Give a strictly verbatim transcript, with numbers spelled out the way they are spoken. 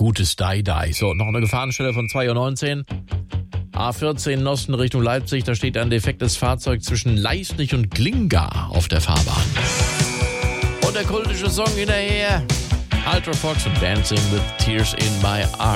Gutes Die-Die. So, noch eine Gefahrenstelle von zwei Uhr neunzehn. A vierzehn Osten Richtung Leipzig, da steht ein defektes Fahrzeug zwischen Leisnig und Glinga auf der Fahrbahn. Und der kultische Song hinterher. Ultra Fox und Dancing with Tears in My